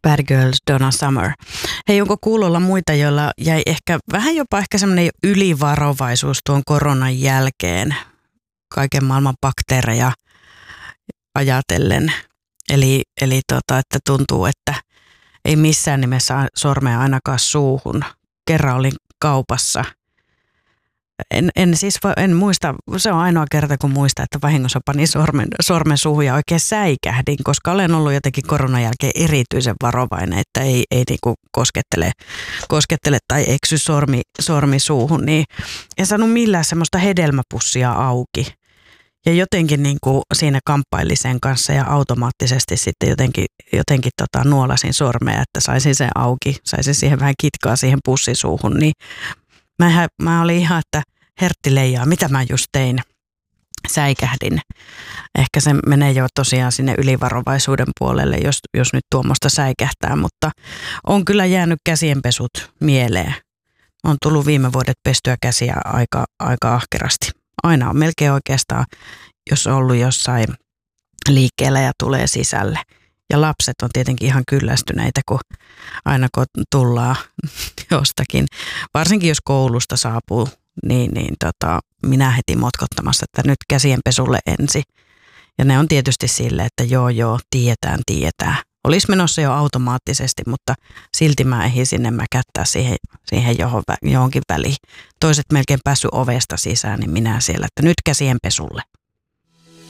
Bad Girls, Donna Summer. Hei, onko kuulolla muita, joilla jäi vähän jopa semmoinen ylivarovaisuus tuon koronan jälkeen kaiken maailman bakteereja ajatellen? Eli että tuntuu, että ei missään nimessä sormea ainakaan suuhun. Kerran olin kaupassa. En muista, se on ainoa kerta kun muista, että vahingossa panin sormen suuhun ja oikein säikähdin, koska olen ollut jotenkin koronan jälkeen erityisen varovainen, että ei niinku koskettele tai eksy sormi suuhun, niin en saanut millään semmoista hedelmäpussia auki. Ja jotenkin niinku siinä kamppailin sen kanssa ja automaattisesti sitten jotenkin nuolasin sormea, että saisin sen auki, saisin siihen vähän kitkaa siihen pussisuuhun, niin mä olin ihan, että hertti leijaa, mitä mä just tein, säikähdin. Ehkä se menee jo tosiaan sinne ylivarovaisuuden puolelle, jos nyt tuommoista säikähtää, mutta on kyllä jäänyt käsienpesut mieleen. On tullut viime vuodet pestyä käsiä aika ahkerasti. Aina on melkein oikeastaan, jos on ollut jossain liikkeellä ja tulee sisälle. Ja lapset on tietenkin ihan kyllästyneitä, kun aina kun tullaan jostakin, varsinkin jos koulusta saapuu, niin minä heti motkottamassa, että nyt käsienpesulle ensin. Ja ne on tietysti sille, että joo, tietää. Olisi menossa jo automaattisesti, mutta silti mä ehdin sinne mäkättää siihen johonkin väliin. Toiset melkein päässyt ovesta sisään, niin minä siellä, että nyt käsienpesulle.